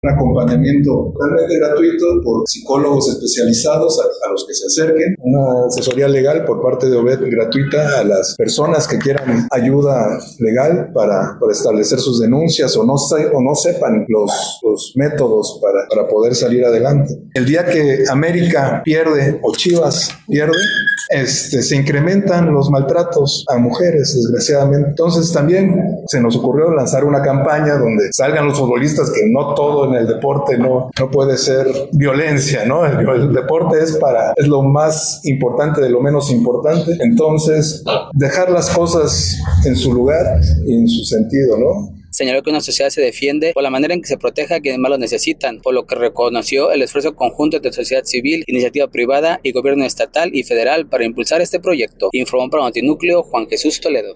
Un acompañamiento totalmente gratuito por psicólogos especializados a los que se acerquen, una asesoría legal por parte de OVED gratuita a las personas que quieran ayuda legal para establecer sus denuncias o no sepan los métodos para poder salir adelante. El día que América pierde o Chivas pierde, se incrementan los maltratos a mujeres, desgraciadamente. Entonces también se nos ocurrió lanzar una campaña donde salgan los futbolistas, que no todo en el deporte no puede ser violencia, ¿no? El deporte es lo más importante de lo menos importante. Entonces, dejar las cosas en su lugar y en su sentido, ¿no? Señaló que una sociedad se defiende por la manera en que se protege a quienes más lo necesitan, por lo que reconoció el esfuerzo conjunto de sociedad civil, iniciativa privada y gobierno estatal y federal para impulsar este proyecto. Informó para Notinúcleo Juan Jesús Toledo.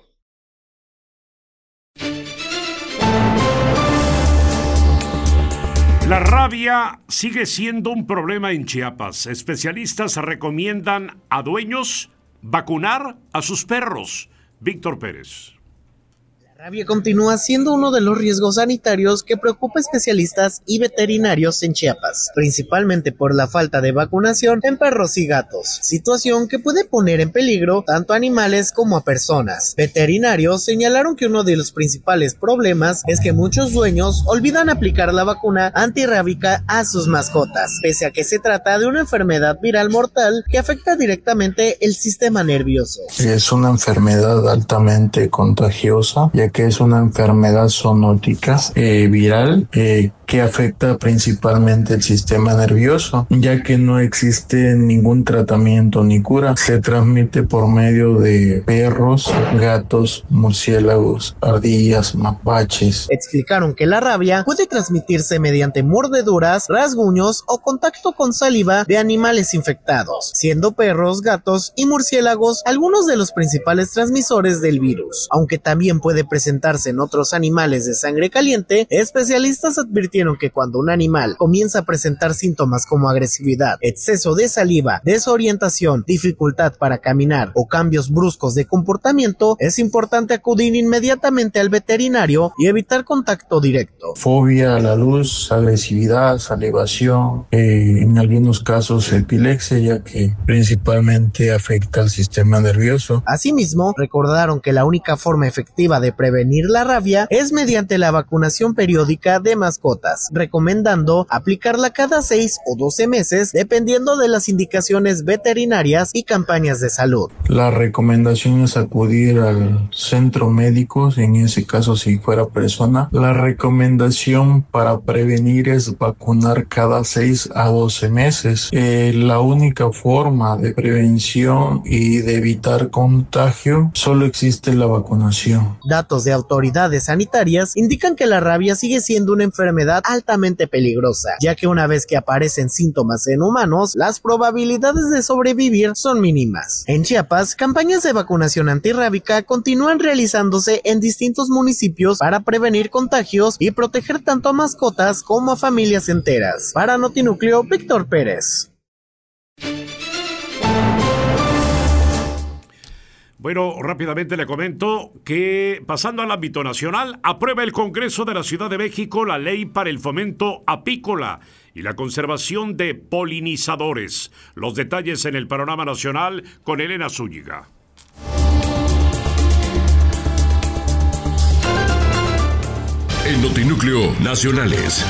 La rabia sigue siendo un problema en Chiapas. Especialistas recomiendan a dueños vacunar a sus perros. Víctor Pérez. La rabia continúa siendo uno de los riesgos sanitarios que preocupa a especialistas y veterinarios en Chiapas, principalmente por la falta de vacunación en perros y gatos, situación que puede poner en peligro tanto a animales como a personas. Veterinarios señalaron que uno de los principales problemas es que muchos dueños olvidan aplicar la vacuna antirrábica a sus mascotas, pese a que se trata de una enfermedad viral mortal que afecta directamente el sistema nervioso. Es una enfermedad altamente contagiosa, ya que es una enfermedad zoonótica viral que afecta principalmente el sistema nervioso, ya que no existe ningún tratamiento ni cura. Se transmite por medio de perros, gatos, murciélagos, ardillas, mapaches. Explicaron que la rabia puede transmitirse mediante mordeduras, rasguños o contacto con saliva de animales infectados, siendo perros, gatos y murciélagos algunos de los principales transmisores del virus. Aunque también puede presentarse en otros animales de sangre caliente, especialistas advirtieron que cuando un animal comienza a presentar síntomas como agresividad, exceso de saliva, desorientación, dificultad para caminar o cambios bruscos de comportamiento, es importante acudir inmediatamente al veterinario y evitar contacto directo. Fobia a la luz, agresividad, salivación, en algunos casos epilepsia, ya que principalmente afecta al sistema nervioso. Asimismo, recordaron que la única forma efectiva de prevenir la rabia es mediante la vacunación periódica de mascotas, recomendando aplicarla cada 6 o 12 meses dependiendo de las indicaciones veterinarias y campañas de salud. La recomendación es acudir al centro médico, en ese caso si fuera persona. La recomendación para prevenir es vacunar cada 6 a 12 meses. La única forma de prevención y de evitar contagio solo existe la vacunación. Datos de autoridades sanitarias indican que la rabia sigue siendo una enfermedad altamente peligrosa, ya que una vez que aparecen síntomas en humanos, las probabilidades de sobrevivir son mínimas. En Chiapas, campañas de vacunación antirrábica continúan realizándose en distintos municipios para prevenir contagios y proteger tanto a mascotas como a familias enteras. Para Notinúcleo, Víctor Pérez. Bueno, rápidamente le comento que, pasando al ámbito nacional, aprueba el Congreso de la Ciudad de México la ley para el fomento apícola y la conservación de polinizadores. Los detalles en el panorama nacional con Elena Zúñiga. En Notinúcleo Nacionales.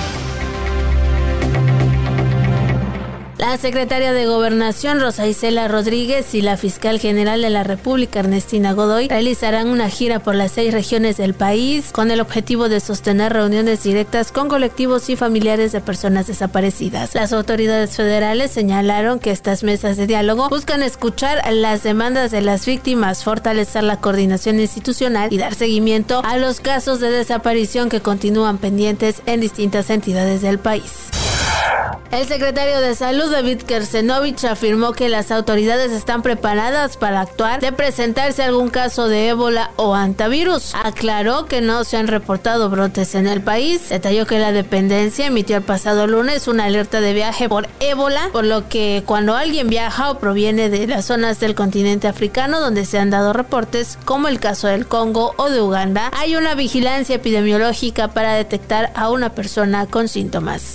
La secretaria de Gobernación, Rosa Isela Rodríguez, y la fiscal general de la República, Ernestina Godoy, realizarán una gira por las 6 regiones del país con el objetivo de sostener reuniones directas con colectivos y familiares de personas desaparecidas. Las autoridades federales señalaron que estas mesas de diálogo buscan escuchar las demandas de las víctimas, fortalecer la coordinación institucional y dar seguimiento a los casos de desaparición que continúan pendientes en distintas entidades del país. El secretario de Salud, David Kersenovich, afirmó que las autoridades están preparadas para actuar de presentarse algún caso de ébola o hantavirus. Aclaró que no se han reportado brotes en el país. Detalló que la dependencia emitió el pasado lunes una alerta de viaje por ébola, por lo que cuando alguien viaja o proviene de las zonas del continente africano donde se han dado reportes, como el caso del Congo o de Uganda, hay una vigilancia epidemiológica para detectar a una persona con síntomas.